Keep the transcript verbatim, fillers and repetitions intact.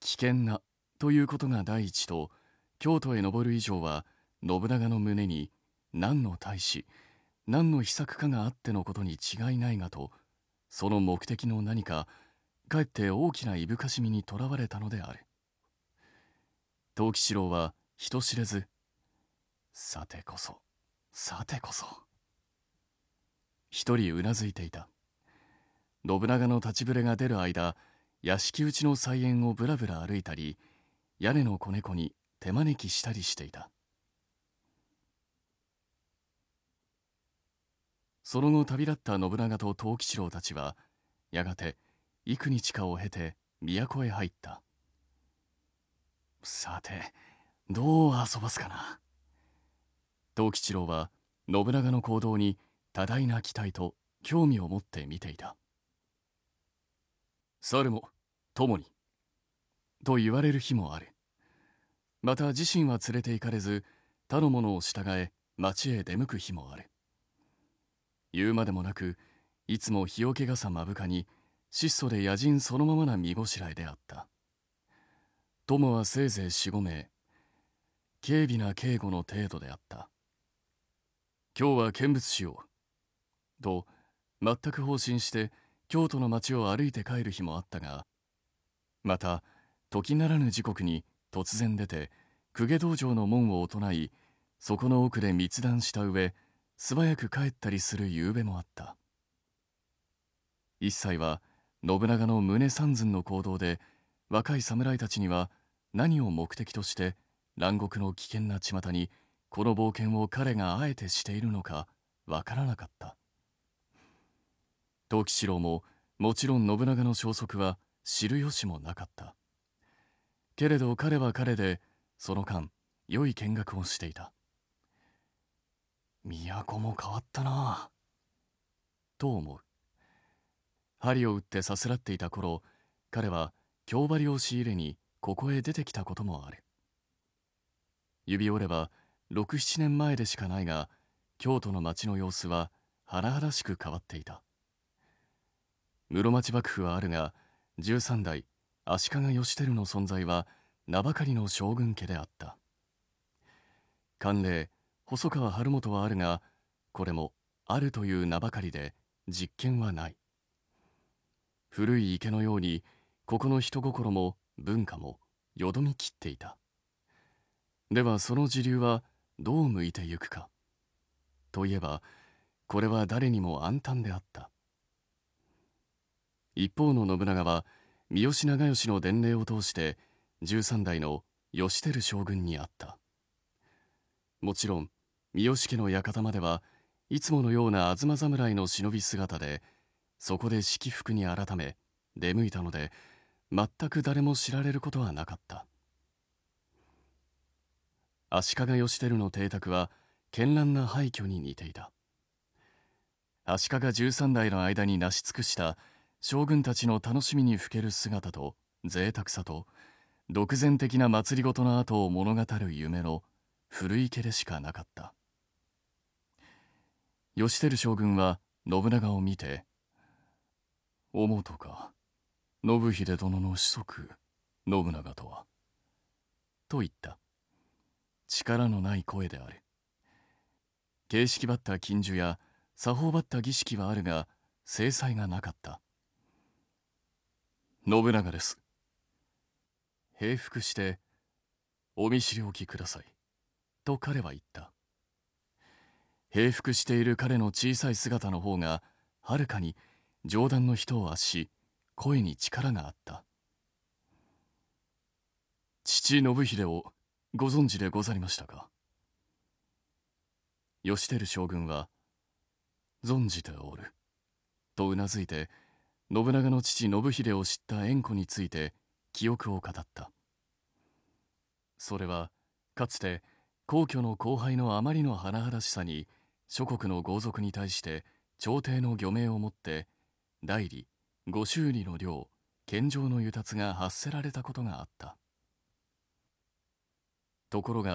危険なということが第一と、京都へ登る以上は信長の胸に何の大志、何の秘策かがあってのことに違いないがと、その目的の何か、かえって大きないぶかしみにとらわれたのである。藤吉郎は人知れず、さてこそ、さてこそ。一人うなずいていた。信長の立ちぶれが出る間、屋敷内の菜園をぶらぶら歩いたり、屋根の子猫に手招きしたりしていた。その後旅立った信長と藤吉郎たちは、やがて幾日かを経て都へ入った。さて、どう遊ばすかな。藤吉郎は信長の行動に多大な期待と興味を持って見ていた。猿も友に、と言われる日もある。また自身は連れて行かれず、他の者を従え町へ出向く日もある。言うまでもなく、いつも日よけ傘目深に、質素で野人そのままな見ごしらえであった。友はせいぜい四五名、軽微な警護の程度であった。今日は見物しよう。と、全く放心して京都の町を歩いて帰る日もあったが、また、時ならぬ時刻に突然出て、公家道場の門を唱い、そこの奥で密談した上、素早く帰ったりする夕べもあった。一切は信長の胸三寸の行動で、若い侍たちには何を目的として南国の危険な巷にこの冒険を彼があえてしているのかわからなかった。藤吉郎ももちろん信長の消息は知る由もなかった。けれど彼は彼でその間良い見学をしていた。都も変わったなぁ、と思う。針を打ってさすらっていた頃、彼は京張りを仕入れにここへ出てきたこともある。指折れば六七年前でしかないが、京都の町の様子は甚だしく変わっていた。室町幕府はあるが、十三代足利義輝の存在は名ばかりの将軍家であった。官令細川晴元はあるが、これもあるという名ばかりで実権はない。古い池のように、ここの人心も文化もよどみきっていた。ではその時流はどう向いてゆくか。といえば、これは誰にも暗淡であった。一方の信長は、三好長慶の伝令を通して十三代の義輝将軍に会った。もちろん、三好家の館まではいつものような東侍の忍び姿で、そこで式服に改め出向いたので、全く誰も知られることはなかった。足利義輝の邸宅は絢爛な廃墟に似ていた。足利十三代の間に成し尽くした将軍たちの楽しみにふける姿と贅沢さと、独善的な政の後を物語る夢の古池でしかなかった。義輝将軍は信長を見て、思うとか、信秀殿の子息、信長とは、と言った。力のない声である。形式ばった禁呪や作法ばった儀式はあるが、制裁がなかった。信長です。平服して、お見知りおきください。と彼は言った。平服している彼の小さい姿の方が、はるかに上段の人を圧し、声に力があった。父信秀をご存知でござりましたか。義輝将軍は、存じておる。とうなずいて、信長の父信秀を知った縁故について記憶を語った。それは、かつて皇居の荒廃のあまりの甚だしさに、諸国の豪族に対して朝廷の御命をもって、代理、御修理の領、献上の輸達が発せられたことがあった。ところが